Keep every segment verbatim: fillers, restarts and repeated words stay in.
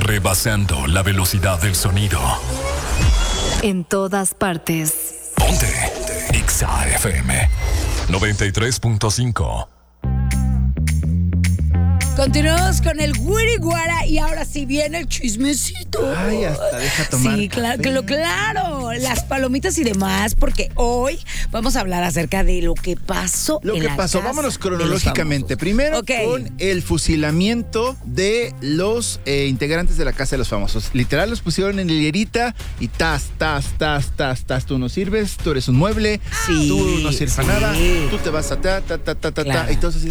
rebasando la velocidad del sonido. En todas partes. Ponte Exa F M noventa y tres punto cinco. Continuamos con el Guiriguara y ahora sí viene el chismecito. Ay, hasta deja tomar Sí, claro, claro, claro, las palomitas y demás, porque hoy vamos a hablar acerca de lo que pasó Lo en que la pasó, casa vámonos de cronológicamente. los famosos. Primero Ok. con el fusilamiento de los eh, integrantes de la Casa de los Famosos. Literal, los pusieron en hilerita y tas, tas, tas, tas, tas. Tú no sirves, tú eres un mueble, Sí, tú no sirves sí. para nada, tú te vas a ta, ta, ta, ta, ta, Claro. ta. Y todos así.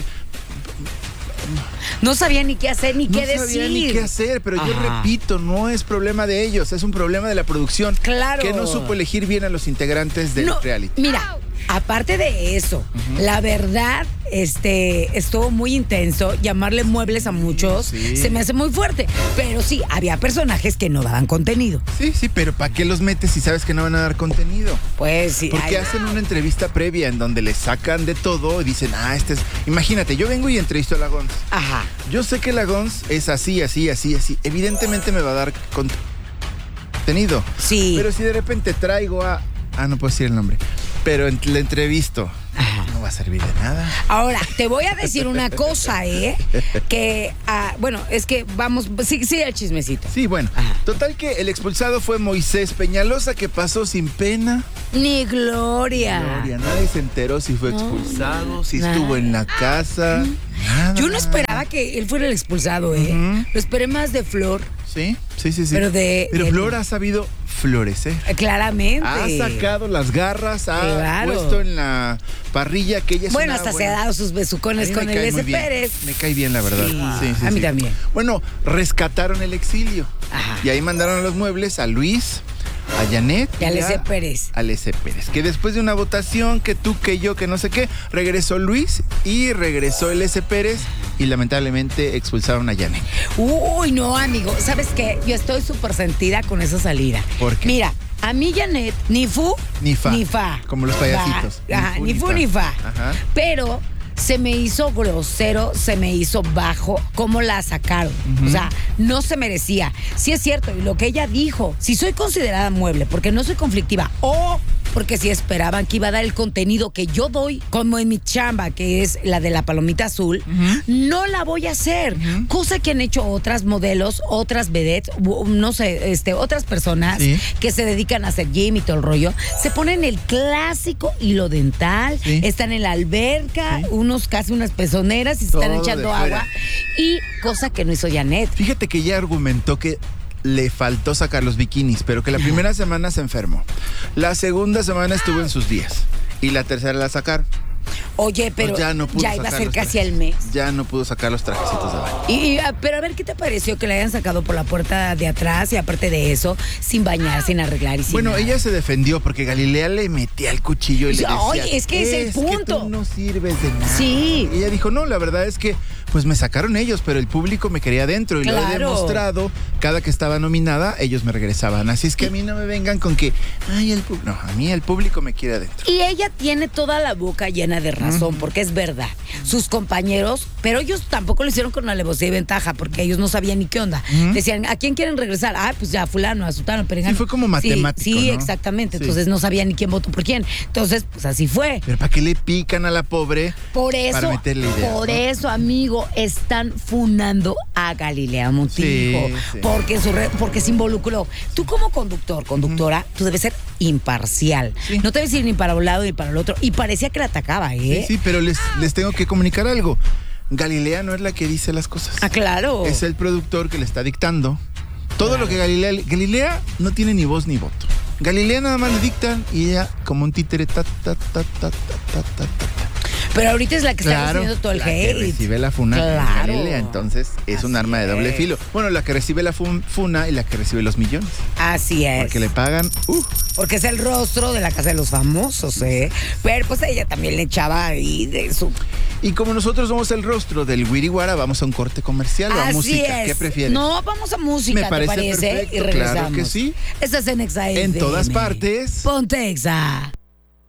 No sabía ni qué hacer ni No qué sabía decir. ni qué hacer, pero yo Ajá. repito, no es problema de ellos, es un problema de la producción. Claro. Que no supo elegir bien a los integrantes del No, reality. Mira, aparte de eso, la verdad, este, estuvo muy intenso. Llamarle muebles a muchos Sí. se me hace muy fuerte. Pero sí, había personajes que no daban contenido. Sí, sí, pero ¿para qué los metes si sabes que no van a dar contenido? Pues sí. Porque ay, hacen una entrevista previa en donde le sacan de todo y dicen, ah, este es... Imagínate, yo vengo y entrevisto a la Gons. Ajá. Yo sé que la Gons es así, así, así, así. Evidentemente me va a dar cont- contenido. Sí. Pero si de repente traigo a... Ah, no puedo decir el nombre. Pero en- le entrevisto. No va a servir de nada. Ahora, te voy a decir una cosa, ¿eh? Que, ah, bueno, es que vamos, sí, sí, el chismecito. Sí, bueno. Ajá. Total que el expulsado fue Moisés Peñalosa, que pasó sin pena. Ni gloria. Gloria, nadie se enteró si fue No, expulsado, si nada. estuvo en la casa. Nada. Yo no esperaba que él fuera el expulsado, ¿eh? Ujú. Lo esperé más de Flor, Sí, sí, sí, sí. Pero de- Pero de- Flor ha sabido florecer. eh, claramente. Ha sacado las garras, ha Claro. puesto en la parrilla que ella es Bueno, una hasta buena- se ha dado sus A besucones mí con me el cae muy S. bien. Pérez. Me cae bien, la verdad. Sí, Sí, sí, a mí sí. también. Bueno, rescataron el exilio. Ajá. Y ahí mandaron a los muebles a Luis, a Janet Y al a- S. Pérez. Al S. Pérez. Que después de una votación, que tú, que yo, que no sé qué, regresó Luis y regresó el S. Pérez y lamentablemente expulsaron a Janet. Uy, no, amigo. ¿Sabes qué? Yo estoy súper sentida con esa salida. ¿Por qué? Mira, a mí Janet, ni fu, Ni fa. Ni fa. Como los payasitos. Va. Ajá, ni fu ni fa. Ajá. Pero se me hizo grosero, se me hizo bajo cómo la sacaron. Ujú. O sea, no se merecía. Sí es cierto, y lo que ella dijo, si soy considerada mueble porque no soy conflictiva o porque si esperaban que iba a dar el contenido que yo doy, como en mi chamba, que es la de la palomita azul, no la voy a hacer. Cosa que han hecho otras modelos, otras vedettes, u- no sé, este, otras personas Sí. que se dedican a hacer gym y todo el rollo. Se ponen el clásico hilo dental, Sí. están en la alberca, Sí. unos casi unas pezoneras y se están Todo de echando fuera. agua. Y cosa que no hizo Janet. Fíjate que ella argumentó que le faltó sacar los bikinis, pero que la primera semana se enfermó. La segunda semana estuvo en sus días. Y la tercera la sacaron. Oye, pero Pues ya no pudo ya iba a sacar ser los casi trajes. al mes. Ya no pudo sacar los trajecitos de baño. Y, y, ah, pero a ver, ¿qué te pareció que la hayan sacado por la puerta de atrás y aparte de eso, sin bañar, sin arreglar y sin Bueno, nada? ella se defendió porque Galilea le metía el cuchillo y le decía, Ay, es que es el punto". que tú no sirves de nada. Sí. Y ella dijo, no, la verdad es que pues me sacaron ellos, pero el público me quería adentro y lo he Claro. demostrado. Cada que estaba nominada, ellos me regresaban. Así es que a mí no me vengan con que, ay, el público. No, a mí el público me quiere adentro. Y ella tiene toda la boca llena de razón, porque es verdad. Sus compañeros, pero ellos tampoco lo hicieron con alevosía y ventaja, porque ellos no sabían ni qué onda. Decían, ¿a quién quieren regresar? Ah, pues ya, fulano, a sutano, perengano. Sí, fue como matemático, Sí, sí, ¿no? exactamente. Sí. Entonces no sabían ni quién votó por quién. Entonces, pues así fue. Pero ¿para qué le pican a la pobre? Por eso, Para meterle ideas, por ¿no? eso, amigo, están funando a Galilea Montijo. Sí, sí. Porque, su re- porque se involucró. Tú como conductor, conductora, tú debes ser imparcial. Sí. No te debes ir ni para un lado ni para el otro. Y parecía que la atacaba, ¿eh? Sí, sí, pero les, les tengo que comunicar algo. Galilea no es la que dice las cosas. Ah, claro. Es el productor que le está dictando. Todo lo que Galilea... Galilea no tiene ni voz ni voto. Galilea nada más le dictan y ella como un títere ta, ta, ta, ta, ta, ta, ta, ta. Pero ahorita es la que está Claro, recibiendo todo el la que hate. recibe la funa es Claro. Galilea, entonces es un Así arma de doble es. filo. Bueno, la que recibe la fun- funa y la que recibe los millones. Así es. Porque le pagan... Uh, Porque es el rostro de la casa de los famosos, ¿eh? Pero pues ella también le echaba ahí de su... y como nosotros somos el rostro del Wiriwara, vamos a un corte comercial o a Así música. es. ¿Qué prefieres? No, vamos a música, Me parece ¿te parece? perfecto, Y regresamos. claro que sí. Estás en Exa En F M. todas partes. Ponte Exa.